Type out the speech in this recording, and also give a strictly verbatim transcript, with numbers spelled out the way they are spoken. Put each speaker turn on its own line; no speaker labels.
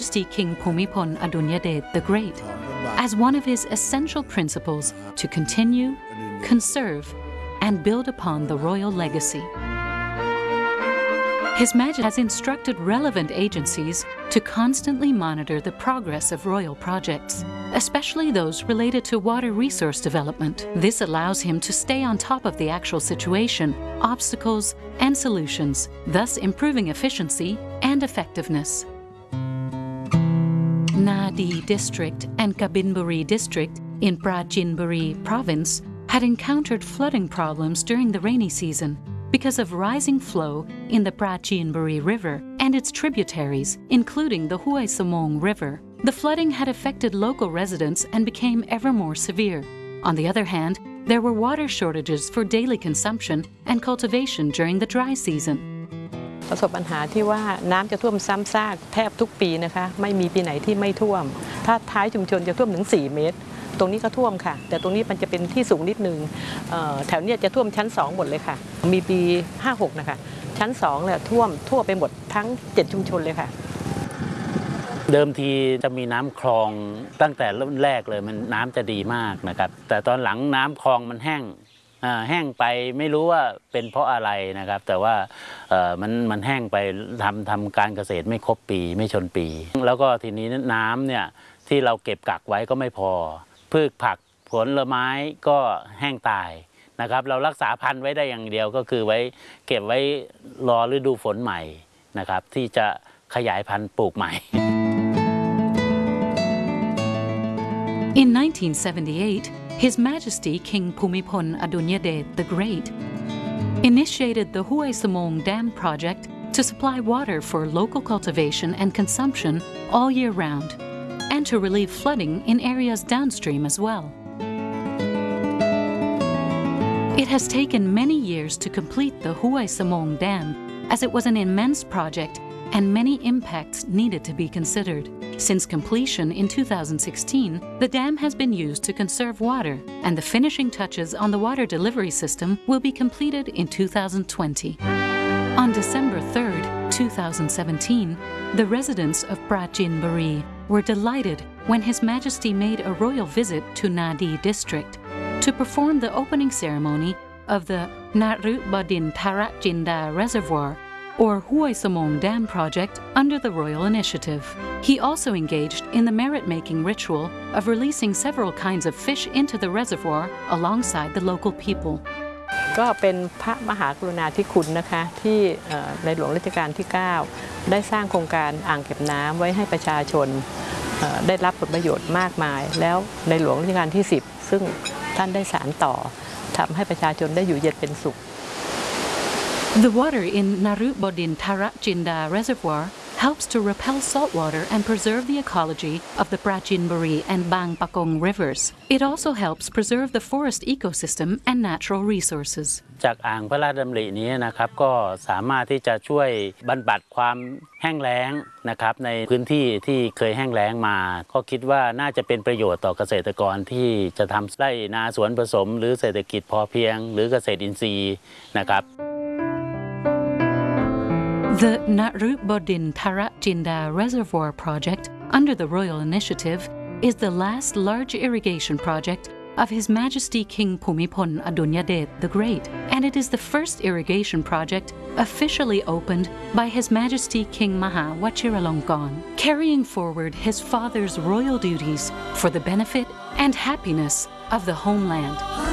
Majesty King Bhumibol Adulyadej the Great as one of his essential principles to continue, conserve, and build upon the royal legacy. His Majesty has instructed relevant agencies to constantly monitor the progress of royal projects, especially those related to water resource development. This allows him to stay on top of the actual situation, obstacles, and solutions, thus improving efficiency and effectiveness. Nadi District and Kabinburi District in Prachinburi Province had encountered flooding problems during the rainy season because of rising flow in the Prachinburi River and its tributaries, including the Hway Samong River. The flooding had affected local residents and became ever more severe. On the other hand, there were water shortages for daily consumption and cultivation during the dry season.
ประสบปัญหาที่ว่าน้ำจะท่วมซ้ำซากแทบทุกปีนะคะไม่มีปีไหนที่ไม่ท่วมถ้าท้ายชุมชนจะท่วมถึงสี่เมตรตรงนี้ก็ท่วมค่ะแต่ตรงนี้มันจะเป็นที่สูงนิดนึงแถวนี้จะท่วมชั้นสองหมดเลยค่ะมีปีห้าหกนะคะชั้นสองเนี่ยท่วมทั่วไปหมดทั้งเจ็ดชุมชนเลยค่ะ
เดิมทีจะมีน้ำคลองตั้งแต่รุ่นแรกเลยมันน้ำจะดีมากนะครับแต่ตอนหลังน้ำคลองมันแห้งแห้งไปไม่รู้ว่าเป็นเพราะอะไรนะครับแต่ว่ามันมันแห้งไปทำทำการเกษตรไม่ครบปีไม่ชนปีแล้วก็ทีนี้น้ำเนี่ยที่เราเก็บกักไว้ก็ไม่พอพืชผักผลไม้ก็แห้งตายนะครับเรารักษาพันธุ์ไว้ได้อย่างเดียวก็คือไว้เก็บไว้รอฤดูฝนใหม่นะครับที่จะขยายพันธุ์ปลูกใหม่
In nineteen seventy-eight, His Majesty King Bhumibol Adulyadej the Great initiated the Hway Samong Dam project to supply water for local cultivation and consumption all year round, and to relieve flooding in areas downstream as well. It has taken many years to complete the Hway Samong Dam, as it was an immense project and many impacts needed to be considered. Since completion in two thousand sixteen, the dam has been used to conserve water, and the finishing touches on the water delivery system will be completed in two thousand twenty. On December third, two thousand seventeen, the residents of Prachinburi were delighted when His Majesty made a royal visit to Nadi District to perform the opening ceremony of the Narubodin Tarachinda Reservoir, or Hway Samong Dam project, under the royal initiative. He also engaged in the merit-making ritual of releasing several kinds of fish into the reservoir alongside the local people.
ก็เป็นพระมหากรุณาธิคุณนะคะที่ในหลวงรัชกาลที่เก้าได้สร้างโครงการอ่างเก็บน้ำไว้ให้ประชาชนได้รับผลประโยชน์มากมายแล้วในหลวงรัชกาลที่สิบซึ่งท่านได้สานต่อทำให้ประชาชนได้อยู่เย็นเป็นสุข
The water in Narubodin Tarachinda Reservoir helps to repel saltwater and preserve the ecology of the Prachinburi and Bang Pakong rivers. It also helps preserve the forest ecosystem and natural resources.
จากอ่างพระราชดำรินี้นะครับก็สามารถที่จะช่วยบรรบัดความแห้งแล้งนะครับในพื้นที่ที่เคยแห้งแล้งมาก็คิดว่าน่าจะเป็นประโยชน์ต่อเกษตรกรที่จะทำไร่นาสวนผสมหรือเศรษฐกิจพอเพียงหรือเกษตรอินทรีย์นะครับ
The Narubodin Tarachinda Reservoir project, under the royal initiative, is the last large irrigation project of His Majesty King Bhumibol Adulyadej the Great, and it is the first irrigation project officially opened by His Majesty King Maha Vajiralongkorn, carrying forward his father's royal duties for the benefit and happiness of the homeland.